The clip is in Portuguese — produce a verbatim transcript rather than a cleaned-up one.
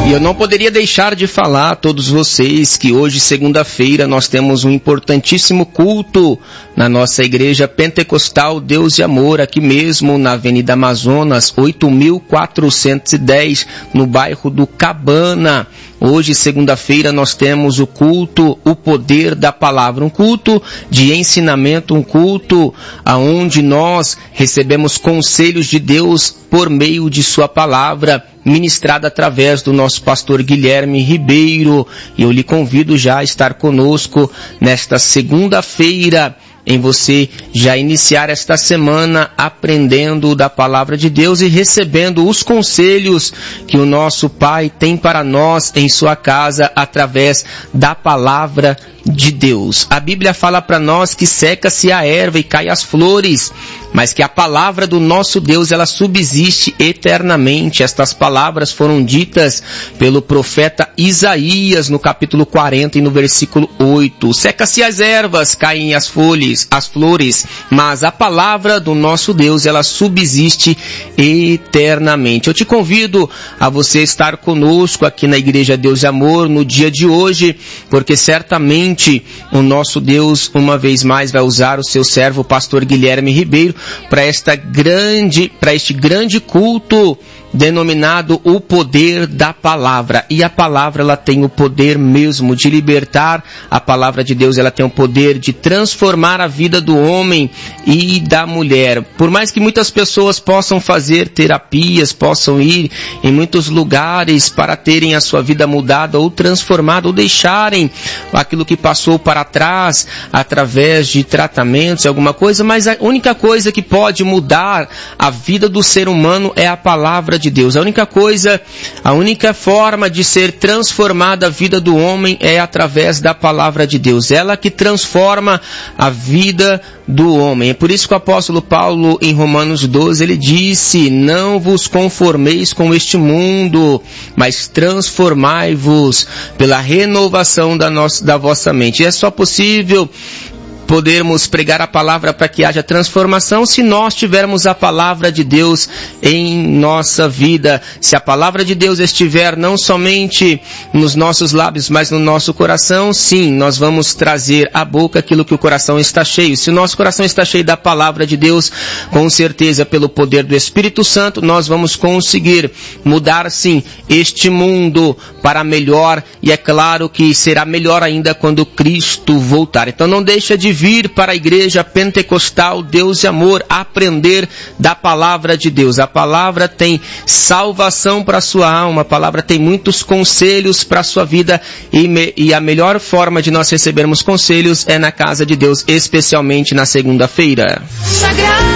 E eu não poderia deixar de falar a todos vocês que hoje, segunda-feira, nós temos um importantíssimo culto na nossa igreja pentecostal Deus e Amor, aqui mesmo na Avenida Amazonas, oito mil quatrocentos e dez, no bairro do Cabana. Hoje, segunda-feira, nós temos o culto, o poder da palavra, um culto de ensinamento, um culto aonde nós recebemos conselhos de Deus por meio de sua palavra, ministrada através do nosso pastor Guilherme Ribeiro. E eu lhe convido já a estar conosco nesta segunda-feira, em você já iniciar esta semana aprendendo da palavra de Deus e recebendo os conselhos que o nosso Pai tem para nós em sua casa através da palavra de Deus. A Bíblia fala para nós que seca-se a erva e cai as flores, mas que a palavra do nosso Deus, ela subsiste eternamente. Estas palavras foram ditas pelo profeta Isaías no capítulo quarenta e no versículo oito. Seca-se as ervas, caem as folhas, as flores, mas a palavra do nosso Deus, ela subsiste eternamente. Eu te convido a você estar conosco aqui na Igreja Deus e Amor no dia de hoje, porque certamente o nosso Deus, uma vez mais, vai usar o seu servo, o pastor Guilherme Ribeiro, para esta grande, para este grande culto denominado o poder da palavra. E a palavra, ela tem o poder mesmo de libertar. A palavra de Deus, ela tem o poder de transformar a vida do homem e da mulher. Por mais que muitas pessoas possam fazer terapias, possam ir em muitos lugares para terem a sua vida mudada ou transformada, ou deixarem aquilo que passou para trás através de tratamentos, alguma coisa, mas a única coisa que pode mudar a vida do ser humano é a palavra de Deus. A única coisa, a única forma de ser transformada a vida do homem é através da palavra de Deus. Ela que transforma a vida do homem. É por isso que o apóstolo Paulo, em Romanos doze, ele disse: não vos conformeis com este mundo, mas transformai-vos pela renovação da, nossa, da vossa mente. E é só possível podermos pregar a palavra para que haja transformação se nós tivermos a palavra de Deus em nossa vida. Se a palavra de Deus estiver não somente nos nossos lábios, mas no nosso coração, sim, nós vamos trazer à boca aquilo que o coração está cheio. Se o nosso coração está cheio da palavra de Deus, com certeza, pelo poder do Espírito Santo, nós vamos conseguir mudar, sim, este mundo para melhor, e é claro que será melhor ainda quando Cristo voltar. Então não deixa de vir para a Igreja Pentecostal Deus e Amor aprender da palavra de Deus. A palavra tem salvação para a sua alma, a palavra tem muitos conselhos para a sua vida, e, me, e a melhor forma de nós recebermos conselhos é na casa de Deus, especialmente na segunda-feira.